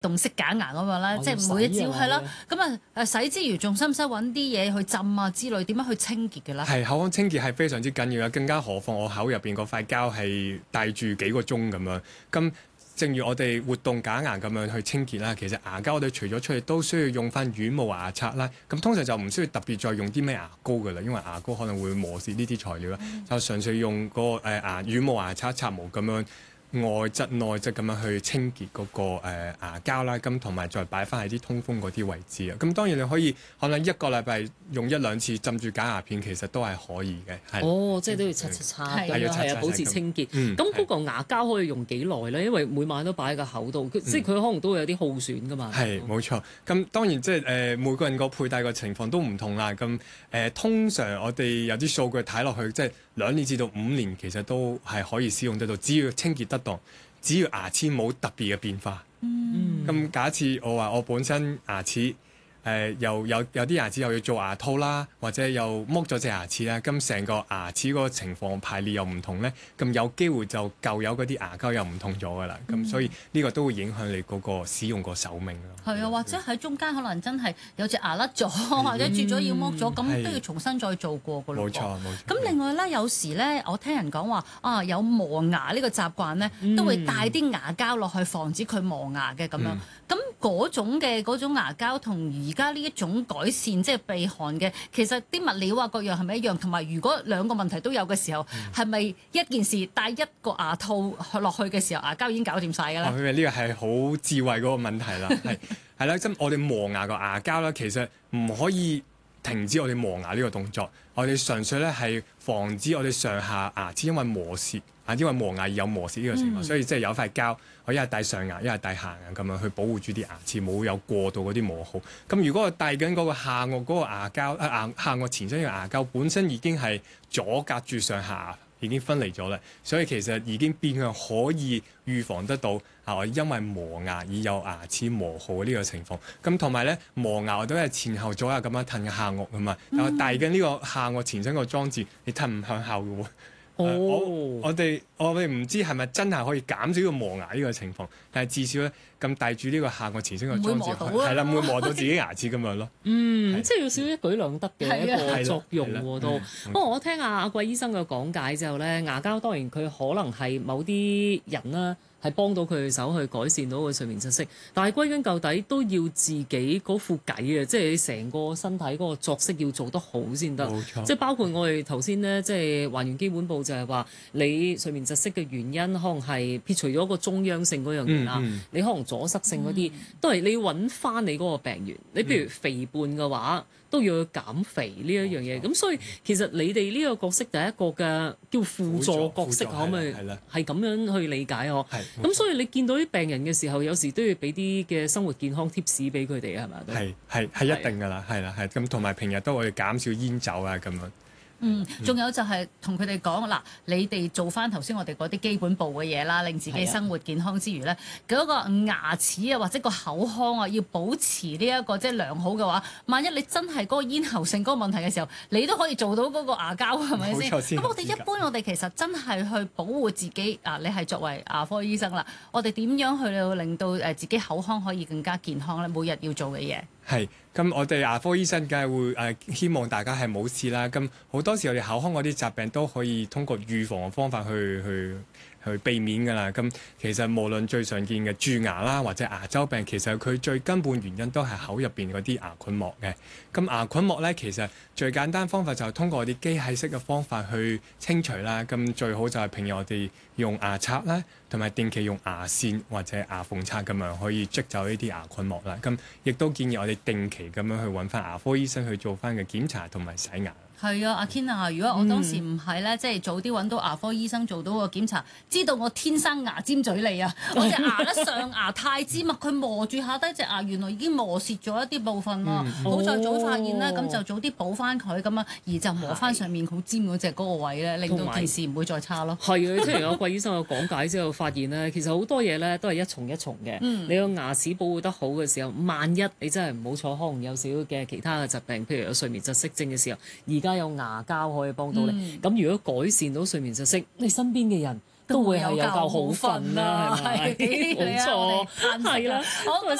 動式假牙咁樣啦，即係每一朝係啦。咁啊洗之餘，仲使唔使揾啲嘢去浸啊之類？點樣去清潔嘅咧？ 係口腔清潔係非常之緊要嘅，更加何況我口入邊嗰塊膠係戴住幾個鐘咁樣。咁正如我哋活動假牙咁樣去清潔啦，其實牙膠我哋除咗出嚟都需要用翻軟毛牙刷啦。咁通常就唔需要特別再用啲咩牙膏㗎啦，因為牙膏可能會磨蝕呢啲材料啦，就純粹用個軟毛牙刷刷毛咁樣。外側內側咁樣去清潔嗰個牙膠啦，咁同埋再擺翻喺啲通風嗰啲位置啊。咁當然你可以可能一個禮拜用1-2次浸住假牙片，其實都係可以嘅。 哦，即係都要擦咁樣，係啊，保持清潔。咁嗰個牙膠可以用幾耐咧？因為每晚都擺喺個口度，即係佢可能都會有啲耗損噶嘛。 係冇錯。咁當然即係每個人個佩戴個情況都唔同啦。咁通常我哋有啲數據睇落去，即係2年至到5年，其實都係可以使用得到，只要清潔得當，只要牙齒冇特別嘅變化。咁假設我話我本身牙齒又有啲牙齒又要做牙套啦，或者又剝咗隻牙齒啦，咁成個牙齒嗰個情況排列又唔同咧，咁有機會就舊有嗰啲牙膠又唔同咗噶啦。咁所以呢個都會影響你嗰個使用個壽命咯。 係啊，或者喺中間可能真係有隻牙甩咗，或者蛀咗要剝咗，咁都要重新再做過噶咯。 冇錯冇錯。 咁另外咧，有時咧，我聽人講話有磨牙呢個習慣咧，都會帶啲牙膠落去防止佢磨牙嘅咁樣。咁嗰種牙膠同而家呢一種改善即係避寒嘅，其實啲物料啊各樣係咪一樣？同埋如果兩個問題都有嘅時候，係咪一件事帶一個牙套落去嘅時候，牙膠已經搞掂晒㗎啦？ 呢個係好智慧嗰個問題啦，係啦，即係我哋磨牙個牙膠啦，其實唔可以停止我哋磨牙呢個動作，我哋純粹咧係防止我哋上下牙齒因為磨牙而有磨蝕呢個情況，所以即係有塊膠，我一係戴上牙，一係戴下牙咁樣去保護住啲牙齒，冇有過度嗰啲磨耗。咁如果我戴緊嗰個下顎嗰個牙膠，下顎前身嘅牙膠本身已經係阻隔住上下，已經分離咗啦，所以其實已經變相可以預防得到我因為磨牙而有牙齒磨耗嘅呢個情況。咁同埋咧磨牙我都係前後左右咁樣褪下顎㗎嘛，但係戴緊呢個下顎前身個裝置，你褪唔向後嘅喎。我哋唔知係咪真係可以減少個磨牙呢個情況，但係至少咧咁戴住呢個下顎前身個裝置，係啦，唔會磨到自己牙齒咁樣咯。 即係要少一舉兩得嘅一個作用喎都。不過我聽阿桂醫生嘅講解之後咧，牙膠當然佢可能係某啲人啦，係幫到佢手去改善到個睡眠窒息，但係歸根究底都要自己嗰副計啊，即係你成個身體嗰個作息要做得好先得。 冇錯。 即係包括我哋頭先咧，即係還原基本步就係話，你睡眠窒息嘅原因可能係撇除咗個中央性嗰樣嘢啦，你可能阻塞性嗰啲都係你要揾翻你嗰個病源。你譬如肥胖嘅話，都要去減肥呢一樣嘢。咁所以其實你哋呢個角色第一個嘅叫輔助角色，可唔可以係咁樣去理解嗬？咁所以你見到啲病人嘅時候，有時都要俾啲嘅生活健康 tips 俾佢哋啊，係咪？ 係一定㗎啦，係啦，係咁，同埋平日都會減少煙酒啊咁樣。 仲有就係同佢哋講嗱，你哋做翻頭先我哋嗰啲基本步嘅嘢啦，令自己生活健康之餘咧，嗰個牙齒啊或者個口腔啊要保持呢一個即係良好嘅話，萬一你真係嗰個咽喉性嗰個問題嘅時候，你都可以做到嗰個牙膠，係咪先？咁我哋一般我哋其實真係去保護自己啊！你係作為牙科醫生啦，我哋點樣去令到自己口腔可以更加健康咧？每日要做嘅嘢。 係，咁我哋牙科醫生梗係會希望大家係冇事啦。咁好多時我哋口腔嗰啲疾病都可以通過預防嘅方法去避免㗎啦。咁其實無論最常見嘅蛀牙啦，或者牙周病，其實佢最根本原因都係口入邊嗰啲牙菌膜嘅。咁牙菌膜咧，其實最簡單方法就係通過我哋機械式嘅方法去清除啦。咁最好就係平日我哋用牙刷啦，同埋定期用牙線或者牙縫刷咁樣可以捽走呢啲牙菌膜啦。咁亦都建議我哋定期咁樣去揾翻牙科醫生去做翻嘅檢查同埋洗牙。 係啊，阿 Ken 啊，如果我當時唔係咧，即係早啲揾到牙科醫生做到個檢查，知道我天生牙尖嘴利啊，我隻牙咧上牙太尖啊，佢磨住下低隻牙，原來已經磨蝕咗一啲部分啦。好在早發現咧，咁就早啲補翻佢咁啊，而就磨翻上面好尖嗰隻嗰個位咧，令到件事唔會再差咯。 係啊，聽完阿桂醫生嘅講解之後，發現咧，其實好多嘢咧都係一重一重嘅。你個牙齒保護得好嘅時候，萬一你真係唔好彩，可能有少少嘅其他嘅疾病，譬如有睡眠窒息症嘅時候，而家有牙膠可以幫到你。咁如果改善到睡眠窒息，你身邊嘅人都會係有覺好瞓啦，係咪？冇錯，係啦。 好，